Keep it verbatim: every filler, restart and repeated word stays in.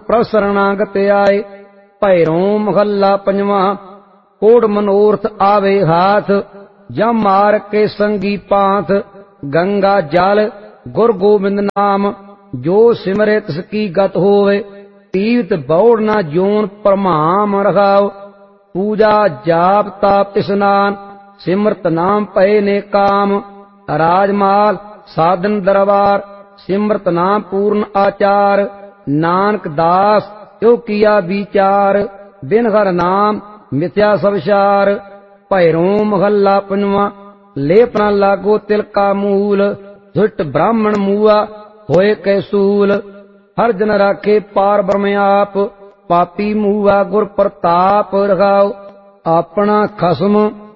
ਪ੍ਰਭ ਸਰਣਾਗਤ ਆਏ। ਭੈਰੋਂ ਮਹੱਲਾ ਪੰਜਵਾਂ। ਕੋੜ ਮਨੋਰਥ ਆਵੇ ਹਾਥ, ਜਮ ਮਾਰ ਕੇ ਸੰਗੀ ਪਾਂਥ। ਗੰਗਾ ਜਲ ਗੁਰ ਗੋਬਿੰਦ ਨਾਮ, ਜੋ ਸਿਮਰੇ ਤਿਸ ਕੀ ਗਤ ਹੋਵੇ। ਤੀਰਥ ਬੌੜ ਨਾ ਜੋਨ ਪ੍ਰਮਾਮ ਰਖਾਓ, ਪੂਜਾ ਜਾਪ ਤਾਪ ਇਸਨਾਨ। ਸਿਮਰਤ ਨਾਮ ਪਏ ਨੇ ਕਾਮ, ਰਾਜਮਾਲ ਸਾਧਨ ਦਰਬਾਰ। ਸਿਮਰਤ ਨਾਮ ਪੂਰਨ ਆਚਾਰ, ਨਾਨਕ ਦਾਸ ਜੋ ਕੀਆ ਵਿਚਾਰ। ਬਿਨ ਹਰ ਨਾਮ ਮਿਥਿਆ ਸਵਿਚਾਰ। ਭੈਰੋਂ ਮਹੱਲਾ ਪੰਜਵਾਂ। ਲੇਪ ਨਾ ਲਾਗੋ ਤਿਲ ਕਾ ਮੂਲ, ਦੁਸ਼ਟ ਬ੍ਰਾਹਮਣ ਮੂਆ ਹੋਏ ਕੈ ਸੂਲ। ਹਰ ਜਨ ਰਾਖੇ ਪਾਰ ਬ੍ਰਹਮ ਆਪ, ਪਾਪੀ ਮੂਆ ਗੁਰ ਪ੍ਰਤਾਪ ਰਖਾਓ। ਆਪਣਾ ਖਸਮ